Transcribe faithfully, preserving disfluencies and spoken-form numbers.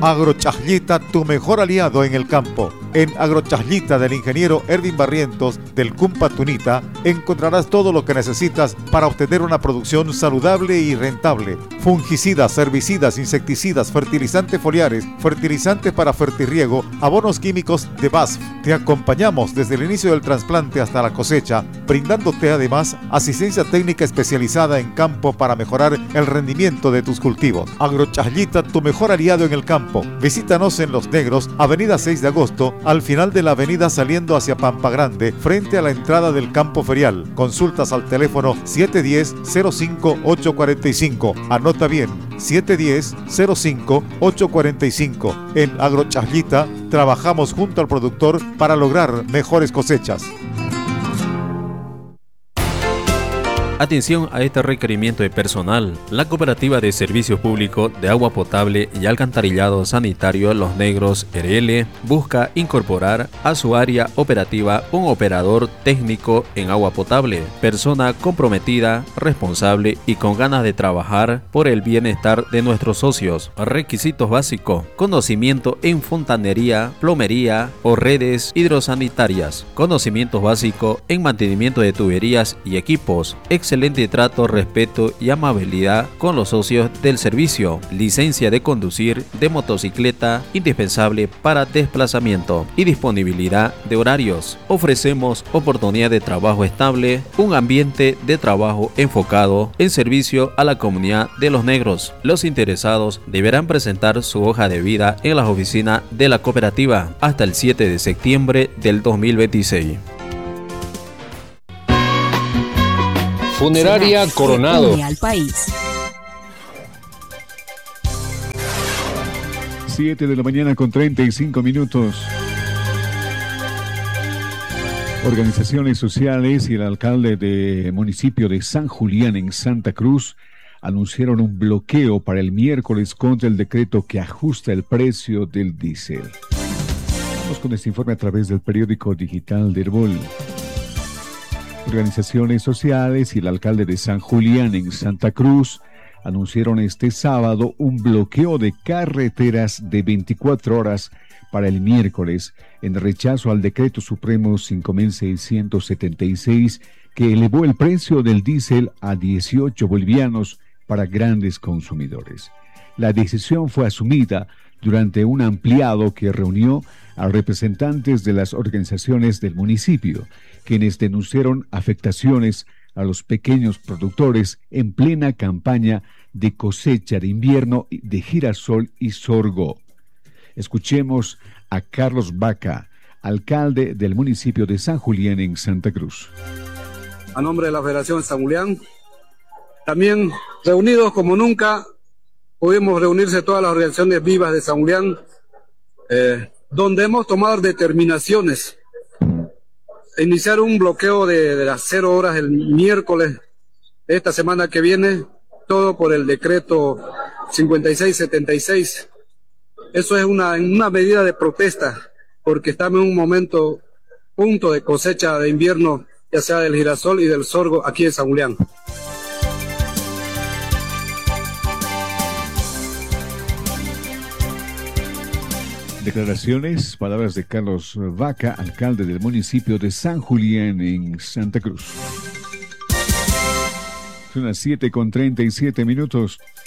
Agrochaslita, tu mejor aliado en el campo. En Agrochaslita del ingeniero Ervin Barrientos del Cumpa Tunita encontrarás todo lo que necesitas para obtener una producción saludable y rentable. Fungicidas, herbicidas, insecticidas, fertilizantes foliares, fertilizantes para fertirriego, abonos químicos de B A S F. Te acompañamos desde el inicio del trasplante hasta la cosecha, brindándote además asistencia técnica especializada en campo para mejorar el rendimiento de tus cultivos. Agrochaslita, tu mejor aliado en el campo. Visítanos en Los Negros, avenida seis de agosto, al final de la avenida saliendo hacia Pampa Grande, frente a la entrada del campo ferial. Consultas al teléfono siete uno cero, cero cinco ocho cuatro cinco. Anota bien, siete uno cero, cero cinco ocho cuatro cinco. En Agrochaslita trabajamos junto al productor para lograr mejores cosechas. Atención a este requerimiento de personal. La Cooperativa de Servicio Público de Agua Potable y Alcantarillado Sanitario Los Negros R L busca incorporar a su área operativa un operador técnico en agua potable, persona comprometida, responsable y con ganas de trabajar por el bienestar de nuestros socios. Requisitos básicos: conocimiento en fontanería, plomería o redes hidrosanitarias, conocimientos básicos en mantenimiento de tuberías y equipos, excelente trato, respeto y amabilidad con los socios del servicio, licencia de conducir de motocicleta indispensable para desplazamiento y disponibilidad de horarios. Ofrecemos oportunidad de trabajo estable, un ambiente de trabajo enfocado en servicio a la comunidad de Los Negros. Los interesados deberán presentar su hoja de vida en las oficinas de la cooperativa hasta el siete de septiembre del dos mil veintiséis. Funeraria Coronado. Al país. siete de la mañana con treinta y cinco minutos. Organizaciones sociales y el alcalde del municipio de San Julián en Santa Cruz anunciaron un bloqueo para el miércoles contra el decreto que ajusta el precio del diésel. Vamos con este informe a través del periódico digital del Herbol. Organizaciones sociales y el alcalde de San Julián en Santa Cruz anunciaron este sábado un bloqueo de carreteras de veinticuatro horas para el miércoles en rechazo al decreto supremo cinco mil seiscientos setenta y seis que elevó el precio del diésel a dieciocho bolivianos para grandes consumidores. La decisión fue asumida durante un ampliado que reunió a representantes de las organizaciones del municipio, quienes denunciaron afectaciones a los pequeños productores en plena campaña de cosecha de invierno de girasol y sorgo. Escuchemos a Carlos Vaca, alcalde del municipio de San Julián en Santa Cruz. A nombre de la Federación San Julián, también reunidos como nunca, pudimos reunirse todas las organizaciones vivas de San Julián, eh, donde hemos tomado determinaciones. Iniciar un bloqueo de, de las cero horas el miércoles de esta semana que viene, todo por el decreto cincuenta y seis setenta y seis. Eso es una, una medida de protesta, porque estamos en un momento, punto de cosecha de invierno, ya sea del girasol y del sorgo aquí en San Julián. Declaraciones, palabras de Carlos Vaca, alcalde del municipio de San Julián en Santa Cruz. Son las siete con treinta y siete minutos.